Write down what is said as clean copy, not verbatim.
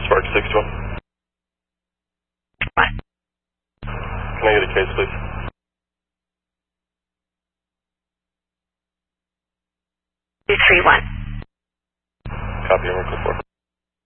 Spark 61. What? Can I get a case, please? 231. Copy, I'm on code 4.